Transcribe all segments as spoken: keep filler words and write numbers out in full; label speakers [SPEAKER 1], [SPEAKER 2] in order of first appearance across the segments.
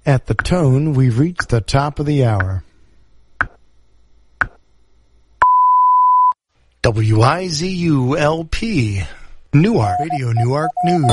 [SPEAKER 1] At the tone, we've reached the top of the hour. W I Z U L P, Newark, Radio Newark News.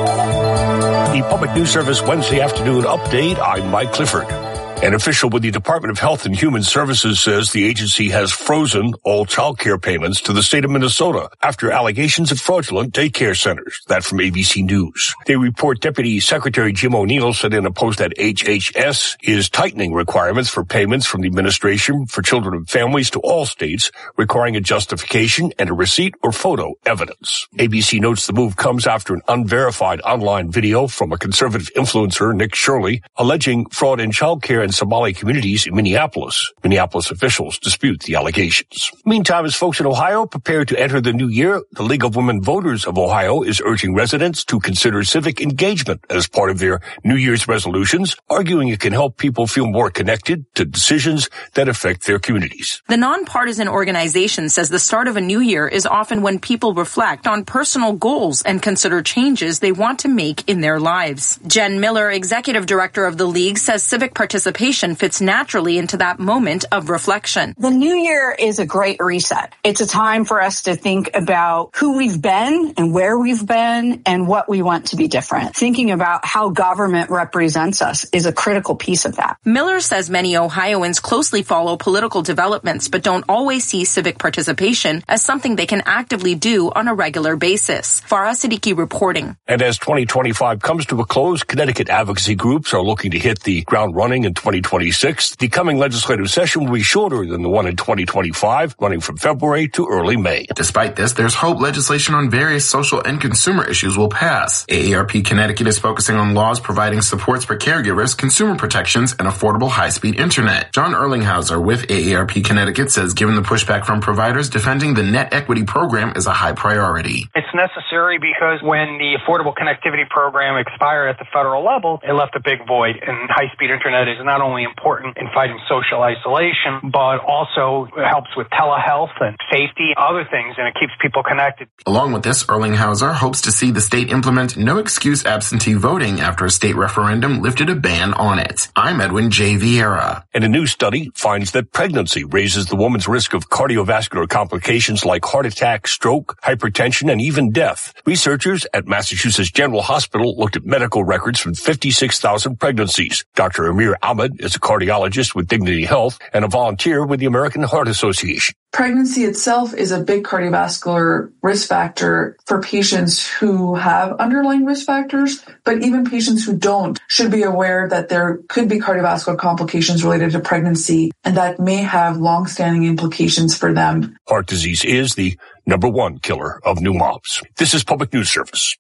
[SPEAKER 2] The Public News Service Wednesday afternoon update. I'm Mike Clifford. An official with the Department of Health and Human Services says the agency has frozen all child care payments to the state of Minnesota after allegations of fraudulent daycare centers. That from A B C News. They report Deputy Secretary Jim O'Neill said in a post that H H S is tightening requirements for payments from the Administration for Children and Families to all states, requiring a justification and a receipt or photo evidence. A B C notes the move comes after an unverified online video from a conservative influencer, Nick Shirley, alleging fraud in child care and Somali communities in Minneapolis. Minneapolis officials dispute the allegations. Meantime, as folks in Ohio prepare to enter the new year, the League of Women Voters of Ohio is urging residents to consider civic engagement as part of their New Year's resolutions, arguing it can help people feel more connected to decisions that affect their communities.
[SPEAKER 3] The nonpartisan organization says the start of a new year is often when people reflect on personal goals and consider changes they want to make in their lives. Jen Miller, executive director of the League, says civic participation fits naturally into that moment of reflection.
[SPEAKER 4] The new year is a great reset. It's a time for us to think about who we've been and where we've been and what we want to be different. Thinking about how government represents us is a critical piece of that.
[SPEAKER 3] Miller says many Ohioans closely follow political developments but don't always see civic participation as something they can actively do on a regular basis. Farah Siddiqui reporting.
[SPEAKER 2] And as twenty twenty-five comes to a close, Connecticut advocacy groups are looking to hit the ground running in twenty twenty-six. The coming legislative session will be shorter than the one in twenty twenty-five, running from February to early May.
[SPEAKER 5] Despite this, there's hope legislation on various social and consumer issues will pass. A A R P Connecticut is focusing on laws providing supports for caregivers, consumer protections, and affordable high-speed internet. John Erlinghauser with A A R P Connecticut says given the pushback from providers, defending the net equity program is a high priority.
[SPEAKER 6] It's necessary because when the Affordable Connectivity Program expired at the federal level, it left a big void, and high-speed internet is not only important in fighting social isolation, but also helps with telehealth and safety, other things, and it keeps people connected.
[SPEAKER 5] Along with this, Erlinghauser hopes to see the state implement no-excuse absentee voting after a state referendum lifted a ban on it. I'm Edwin J. Vieira.
[SPEAKER 2] And a new study finds that pregnancy raises the woman's risk of cardiovascular complications like heart attack, stroke, hypertension, and even death. Researchers at Massachusetts General Hospital looked at medical records from fifty-six thousand pregnancies. Doctor Amir Ahmed is a cardiologist with Dignity Health and a volunteer with the American Heart Association.
[SPEAKER 7] Pregnancy itself is a big cardiovascular risk factor for patients who have underlying risk factors, but even patients who don't should be aware that there could be cardiovascular complications related to pregnancy, and that may have long-standing implications for them.
[SPEAKER 2] Heart disease is the number one killer of new moms. This is Public News Service.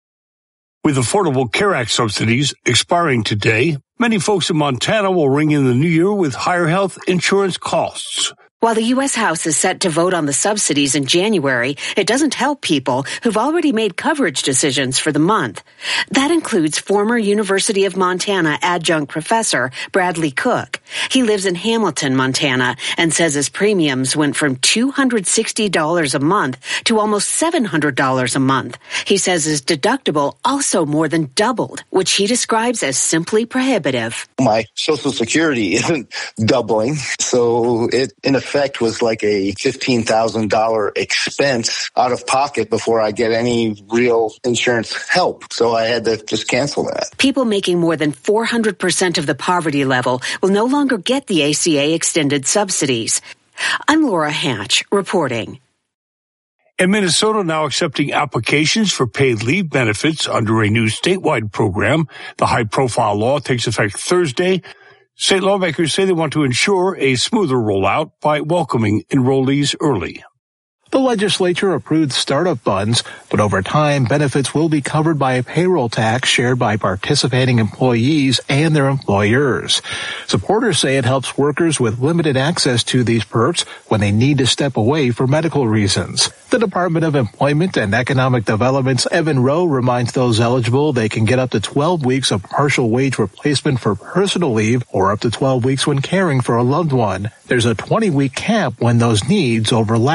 [SPEAKER 2] With Affordable Care Act subsidies expiring today, many folks in Montana will ring in the new year with higher health insurance costs.
[SPEAKER 8] While the U S House is set to vote on the subsidies in January, it doesn't help people who've already made coverage decisions for the month. That includes former University of Montana adjunct professor Bradley Cook. He lives in Hamilton, Montana, and says his premiums went from two hundred sixty dollars a month to almost seven hundred dollars a month. He says his deductible also more than doubled, which he describes as simply prohibitive.
[SPEAKER 9] My Social Security isn't doubling, so it, in effect, effect was like a fifteen thousand dollars expense out of pocket before I get any real insurance help. So I had to just cancel that.
[SPEAKER 8] People making more than four hundred percent of the poverty level will no longer get the A C A extended subsidies. I'm Laura Hatch reporting.
[SPEAKER 2] And Minnesota now accepting applications for paid leave benefits under a new statewide program. The high-profile law takes effect Thursday. State lawmakers say they want to ensure a smoother rollout by welcoming enrollees early.
[SPEAKER 10] The legislature approved startup funds, but over time, benefits will be covered by a payroll tax shared by participating employees and their employers. Supporters say it helps workers with limited access to these perks when they need to step away for medical reasons. The Department of Employment and Economic Development's Evan Rowe reminds those eligible they can get up to twelve weeks of partial wage replacement for personal leave or up to twelve weeks when caring for a loved one. There's a twenty-week cap when those needs overlap.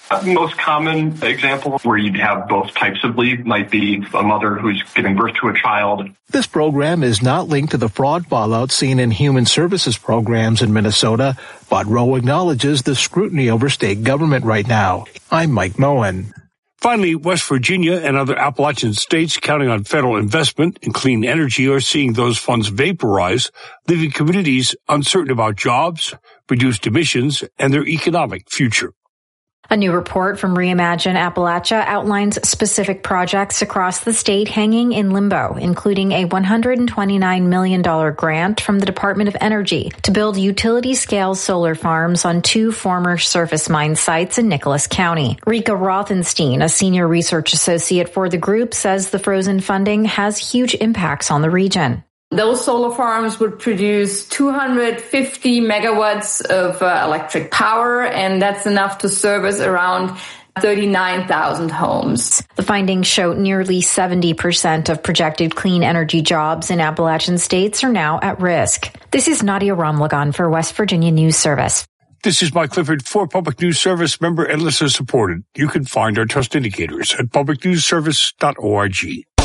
[SPEAKER 11] The most common example where you'd have both types of leave might be a mother who's giving birth to a child.
[SPEAKER 10] This program is not linked to the fraud fallout seen in human services programs in Minnesota, but Rowe acknowledges the scrutiny over state government right now. I'm Mike Moen.
[SPEAKER 2] Finally, West Virginia and other Appalachian states counting on federal investment in clean energy are seeing those funds vaporize, leaving communities uncertain about jobs, reduced emissions, and their economic future.
[SPEAKER 12] A new report from Reimagine Appalachia outlines specific projects across the state hanging in limbo, including a one hundred twenty-nine million dollars grant from the Department of Energy to build utility-scale solar farms on two former surface mine sites in Nicholas County. Rika Rothenstein, a senior research associate for the group, says the frozen funding has huge impacts on the region.
[SPEAKER 13] Those solar farms would produce two hundred fifty megawatts of uh, electric power, and that's enough to service around thirty-nine thousand homes.
[SPEAKER 12] The findings show nearly seventy percent of projected clean energy jobs in Appalachian states are now at risk. This is Nadia Ramlagan for West Virginia News Service.
[SPEAKER 2] This is Mike Clifford for Public News Service, member and listener supported. You can find our trust indicators at public news service dot org.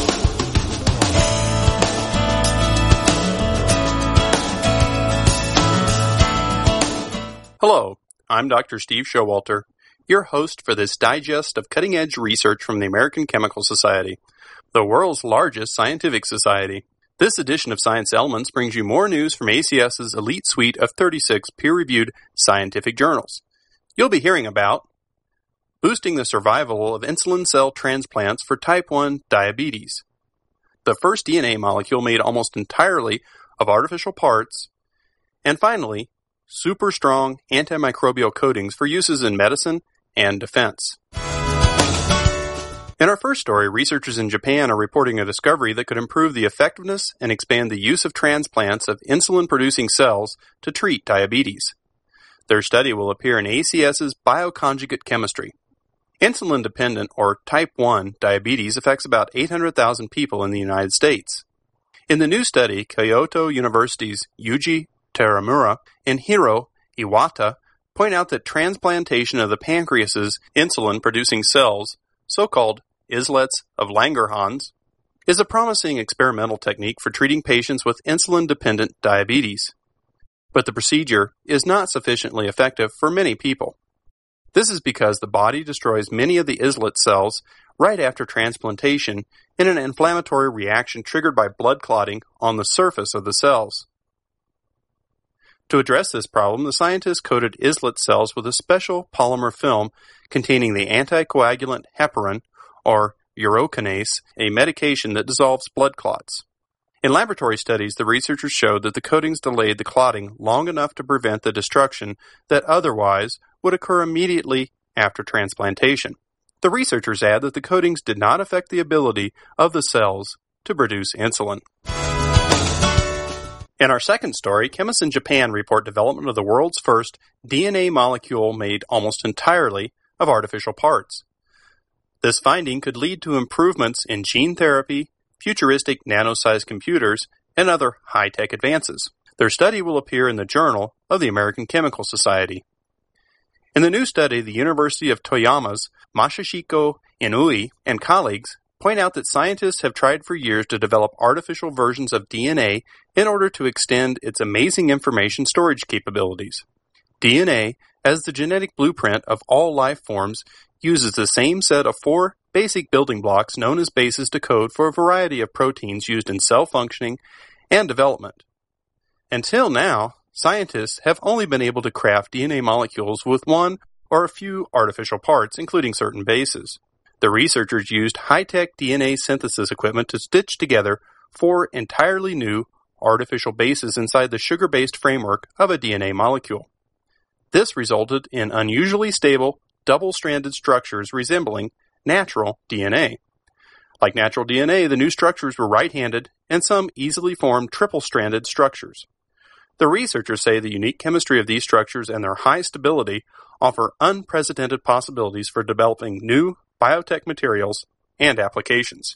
[SPEAKER 14] Hello, I'm Doctor Steve Showalter, your host for this digest of cutting-edge research from the American Chemical Society, the world's largest scientific society. This edition of Science Elements brings you more news from A C S's elite suite of thirty-six peer-reviewed scientific journals. You'll be hearing about boosting the survival of insulin cell transplants for type one diabetes, the first D N A molecule made almost entirely of artificial parts, and finally, super strong antimicrobial coatings for uses in medicine and defense. In our first story, researchers in Japan are reporting a discovery that could improve the effectiveness and expand the use of transplants of insulin-producing cells to treat diabetes. Their study will appear in A C S's Bioconjugate Chemistry. Insulin-dependent, or type one, diabetes affects about eight hundred thousand people in the United States. In the new study, Kyoto University's Yuji Taramura and Hiro Iwata point out that transplantation of the pancreas's insulin-producing cells, so-called islets of Langerhans, is a promising experimental technique for treating patients with insulin-dependent diabetes. But the procedure is not sufficiently effective for many people. This is because the body destroys many of the islet cells right after transplantation in an inflammatory reaction triggered by blood clotting on the surface of the cells. To address this problem, the scientists coated islet cells with a special polymer film containing the anticoagulant heparin, or urokinase, a medication that dissolves blood clots. In laboratory studies, the researchers showed that the coatings delayed the clotting long enough to prevent the destruction that otherwise would occur immediately after transplantation. The researchers add that the coatings did not affect the ability of the cells to produce insulin. In our second story, chemists in Japan report development of the world's first D N A molecule made almost entirely of artificial parts. This finding could lead to improvements in gene therapy, futuristic nano-sized computers, and other high-tech advances. Their study will appear in the Journal of the American Chemical Society. In the new study, the University of Toyama's Masashiko Inui and colleagues point out that scientists have tried for years to develop artificial versions of D N A in order to extend its amazing information storage capabilities. D N A, as the genetic blueprint of all life forms, uses the same set of four basic building blocks known as bases to code for a variety of proteins used in cell functioning and development. Until now, scientists have only been able to craft D N A molecules with one or a few artificial parts, including certain bases. The researchers used high-tech D N A synthesis equipment to stitch together four entirely new artificial bases inside the sugar-based framework of a D N A molecule. This resulted in unusually stable, double-stranded structures resembling natural D N A. Like natural D N A, the new structures were right-handed and some easily formed triple-stranded structures. The researchers say the unique chemistry of these structures and their high stability offer unprecedented possibilities for developing new biotech materials and applications.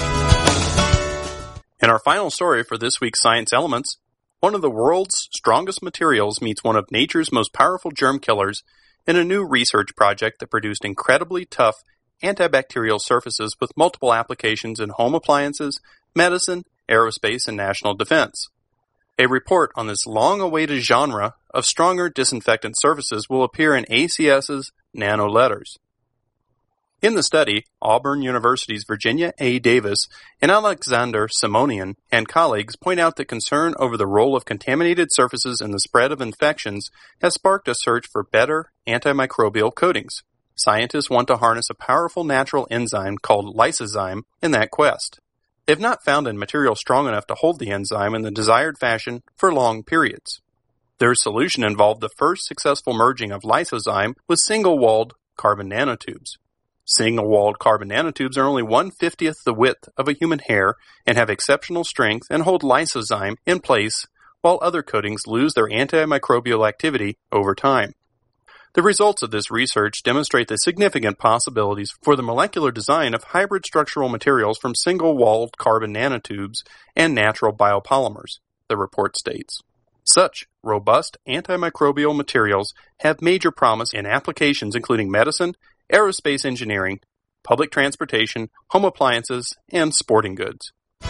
[SPEAKER 14] In our final story for this week's Science Elements, one of the world's strongest materials meets one of nature's most powerful germ killers in a new research project that produced incredibly tough antibacterial surfaces with multiple applications in home appliances, medicine, aerospace, and national defense. A report on this long-awaited genre of stronger disinfectant surfaces will appear in A C S's Nano Letters. In the study, Auburn University's Virginia A. Davis and Alexander Simonian and colleagues point out that concern over the role of contaminated surfaces in the spread of infections has sparked a search for better antimicrobial coatings. Scientists want to harness a powerful natural enzyme called lysozyme in that quest. They've not found a material strong enough to hold the enzyme in the desired fashion for long periods. Their solution involved the first successful merging of lysozyme with single-walled carbon nanotubes. Single-walled carbon nanotubes are only one-fiftieth the width of a human hair and have exceptional strength and hold lysozyme in place while other coatings lose their antimicrobial activity over time. The results of this research demonstrate the significant possibilities for the molecular design of hybrid structural materials from single-walled carbon nanotubes and natural biopolymers, the report states. Such robust antimicrobial materials have major promise in applications including medicine, aerospace engineering, public transportation, home appliances, and sporting goods.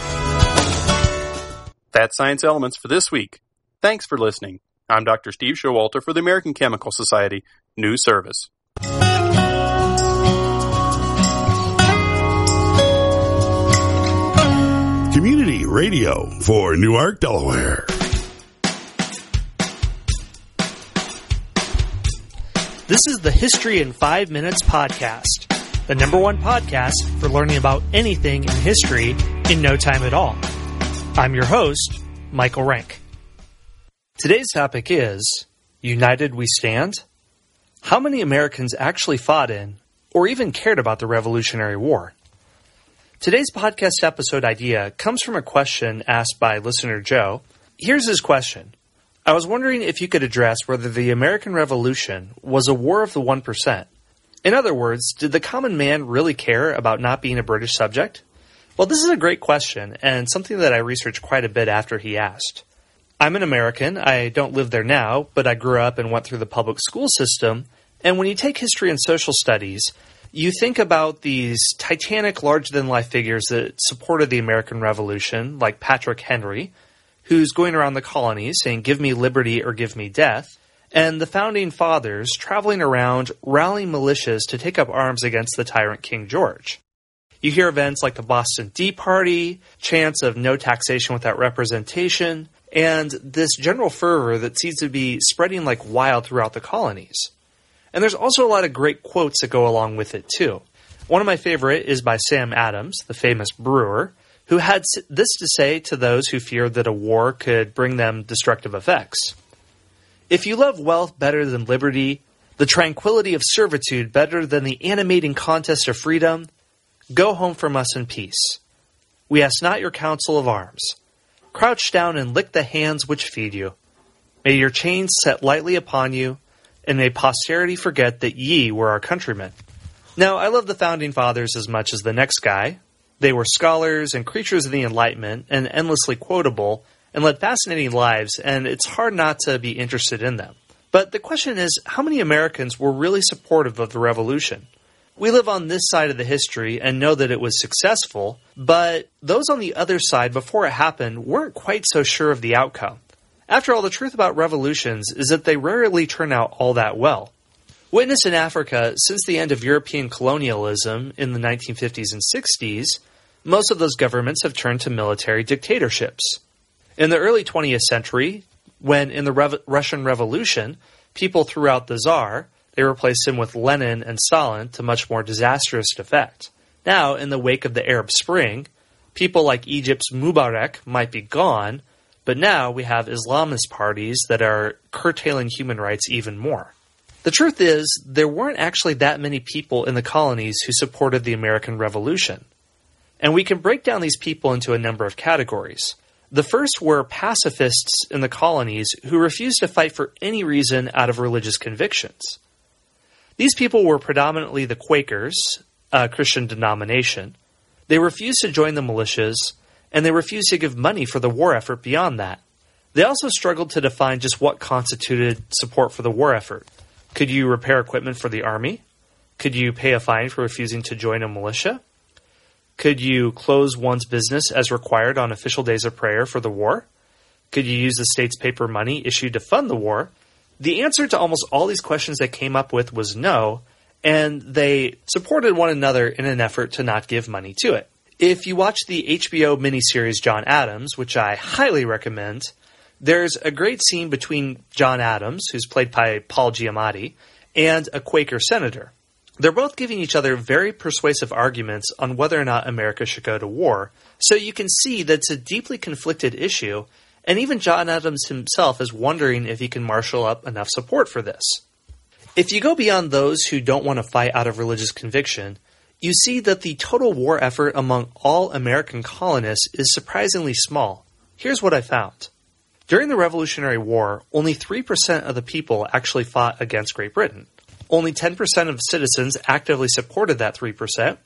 [SPEAKER 14] That's Science Elements for this week. Thanks for listening. I'm Doctor Steve Showalter for the American Chemical Society News Service.
[SPEAKER 15] Community radio for Newark, Delaware.
[SPEAKER 16] This is the History in Five Minutes podcast, the number one podcast for learning about anything in history in no time at all. I'm your host, Michael Rank. Today's topic is, United We Stand? How many Americans actually fought in, or even cared about the Revolutionary War? Today's podcast episode idea comes from a question asked by listener Joe. Here's his question. I was wondering if you could address whether the American Revolution was a war of the one percent. In other words, did the common man really care about not being a British subject? Well, this is a great question, and something that I researched quite a bit after he asked. I'm an American. I don't live there now, but I grew up and went through the public school system. And when you take history and social studies, you think about these titanic, larger-than-life figures that supported the American Revolution, like Patrick Henry, who's going around the colonies saying, give me liberty or give me death, and the Founding Fathers traveling around rallying militias to take up arms against the tyrant King George. You hear events like the Boston Tea Party, chants of no taxation without representation, and this general fervor that seems to be spreading like wild throughout the colonies. And there's also a lot of great quotes that go along with it, too. One of my favorite is by Sam Adams, the famous brewer, who had this to say to those who feared that a war could bring them destructive effects. If you love wealth better than liberty, the tranquility of servitude better than the animating contest of freedom, go home from us in peace. We ask not your counsel of arms. Crouch down and lick the hands which feed you. May your chains set lightly upon you, and may posterity forget that ye were our countrymen. Now, I love the Founding Fathers as much as the next guy. They were scholars and creatures of the Enlightenment and endlessly quotable and led fascinating lives, and it's hard not to be interested in them. But the question is, how many Americans were really supportive of the Revolution? We live on this side of the history and know that it was successful, but those on the other side before it happened weren't quite so sure of the outcome. After all, the truth about revolutions is that they rarely turn out all that well. Witness in Africa, since the end of European colonialism in the nineteen fifties and sixties, most of those governments have turned to military dictatorships. In the early twentieth century, when in the Rev- Russian Revolution, people threw out the Tsar, they replaced him with Lenin and Stalin to much more disastrous effect. Now, in the wake of the Arab Spring, people like Egypt's Mubarak might be gone, but now we have Islamist parties that are curtailing human rights even more. The truth is, there weren't actually that many people in the colonies who supported the American Revolution. And we can break down these people into a number of categories. The first were pacifists in the colonies who refused to fight for any reason out of religious convictions. These people were predominantly the Quakers, a Christian denomination. They refused to join the militias, and they refused to give money for the war effort beyond that. They also struggled to define just what constituted support for the war effort. Could you repair equipment for the Army? Could you pay a fine for refusing to join a militia? Could you close one's business as required on official days of prayer for the war? Could you use the state's paper money issued to fund the war? The answer to almost all these questions they came up with was no, and they supported one another in an effort to not give money to it. If you watch the H B O miniseries John Adams, which I highly recommend, there's a great scene between John Adams, who's played by Paul Giamatti, and a Quaker senator. They're both giving each other very persuasive arguments on whether or not America should go to war, so you can see that it's a deeply conflicted issue, and even John Adams himself is wondering if he can marshal up enough support for this. If you go beyond those who don't want to fight out of religious conviction, you see that the total war effort among all American colonists is surprisingly small. Here's what I found. During the Revolutionary War, only three percent of the people actually fought against Great Britain. Only ten percent of citizens actively supported that three percent.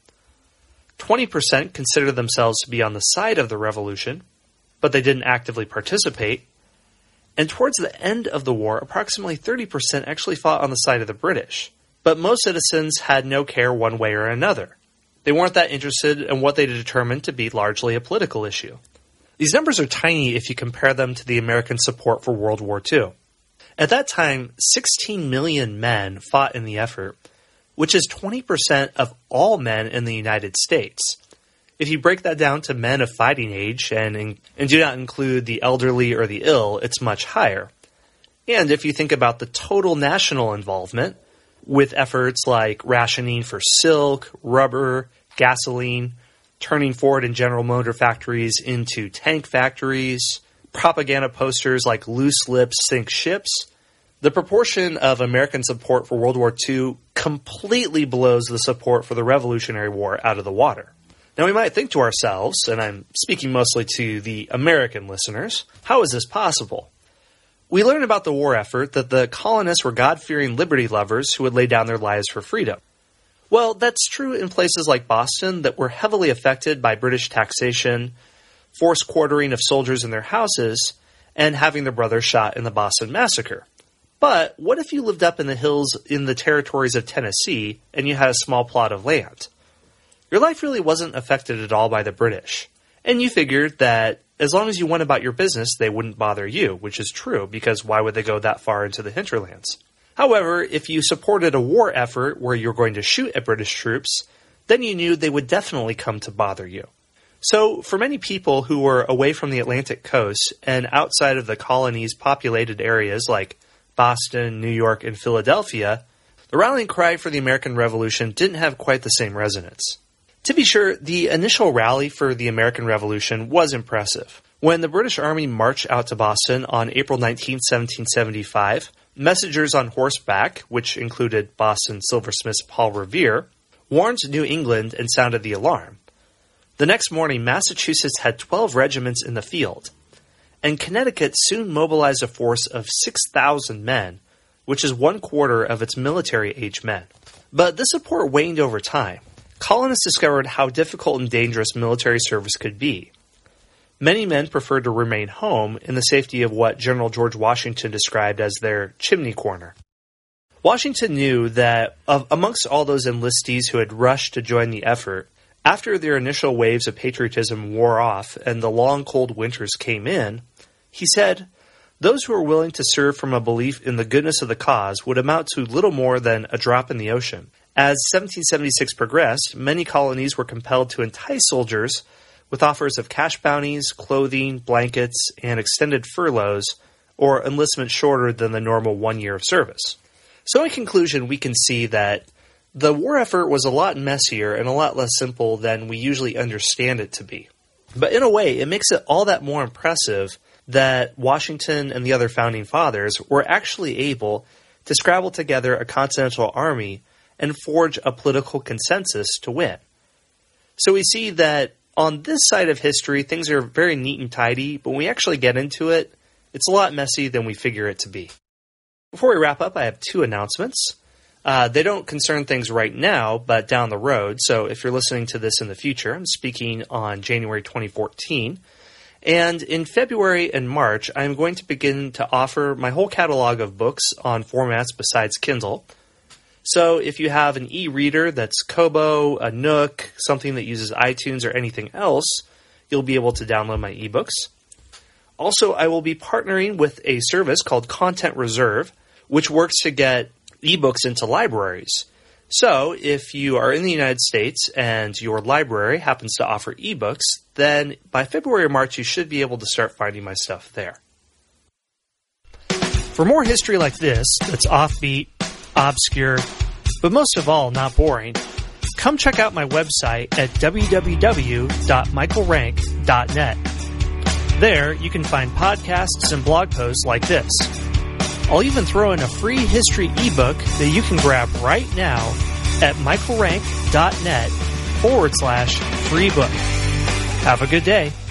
[SPEAKER 16] twenty percent considered themselves to be on the side of the revolution, but they didn't actively participate. And towards the end of the war, approximately thirty percent actually fought on the side of the British. But most citizens had no care one way or another. They weren't that interested in what they determined to be largely a political issue. These numbers are tiny if you compare them to the American support for World War Two. At that time, sixteen million men fought in the effort, which is twenty percent of all men in the United States. If you break that down to men of fighting age and, and do not include the elderly or the ill, it's much higher. And if you think about the total national involvement, with efforts like rationing for silk, rubber, gasoline, turning Ford and General Motor factories into tank factories, propaganda posters like loose lips sink ships, the proportion of American support for World War Two completely blows the support for the Revolutionary War out of the water. Now we might think to ourselves, and I'm speaking mostly to the American listeners, how is this possible? We learn about the war effort that the colonists were God-fearing liberty lovers who would lay down their lives for freedom. Well, that's true in places like Boston that were heavily affected by British taxation, forced quartering of soldiers in their houses, and having their brothers shot in the Boston Massacre. But what if you lived up in the hills in the territories of Tennessee and you had a small plot of land? Your life really wasn't affected at all by the British, and you figured that as long as you went about your business, they wouldn't bother you, which is true, because why would they go that far into the hinterlands? However, if you supported a war effort where you're going to shoot at British troops, then you knew they would definitely come to bother you. So, for many people who were away from the Atlantic coast and outside of the colony's populated areas like Boston, New York, and Philadelphia, the rallying cry for the American Revolution didn't have quite the same resonance. To be sure, the initial rally for the American Revolution was impressive. When the British Army marched out to Boston on April nineteenth, seventeen seventy-five, messengers on horseback, which included Boston silversmith Paul Revere, warned New England and sounded the alarm. The next morning, Massachusetts had twelve regiments in the field, and Connecticut soon mobilized a force of six thousand men, which is one quarter of its military-age men. But this support waned over time. Colonists discovered how difficult and dangerous military service could be. Many men preferred to remain home in the safety of what General George Washington described as their chimney corner. Washington knew that of, amongst all those enlistees who had rushed to join the effort, after their initial waves of patriotism wore off and the long cold winters came in, he said, those who were willing to serve from a belief in the goodness of the cause would amount to little more than a drop in the ocean. As seventeen seventy-six progressed, many colonies were compelled to entice soldiers with offers of cash bounties, clothing, blankets, and extended furloughs, or enlistment shorter than the normal one year of service. So in conclusion, we can see that the war effort was a lot messier and a lot less simple than we usually understand it to be. But in a way, it makes it all that more impressive that Washington and the other founding fathers were actually able to scrabble together a continental army and forge a political consensus to win. So we see that on this side of history, things are very neat and tidy, but when we actually get into it, it's a lot messy than we figure it to be. Before we wrap up, I have two announcements. Uh, they don't concern things right now, but down the road. So if you're listening to this in the future, I'm speaking on January twenty fourteen, And in February and March, I'm going to begin to offer my whole catalog of books on formats besides Kindle. So if you have an e-reader that's Kobo, a Nook, something that uses iTunes or anything else, you'll be able to download my ebooks. Also, I will be partnering with a service called Content Reserve, which works to get ebooks into libraries. So, if you are in the United States and your library happens to offer ebooks, then by February or March you should be able to start finding my stuff there. For more history like this, that's offbeat, obscure, but most of all, not boring, come check out my website at w w w dot michael rank dot net. There, you can find podcasts and blog posts like this. I'll even throw in a free history ebook that you can grab right now at michael rank dot net forward slash free book. Have a good day.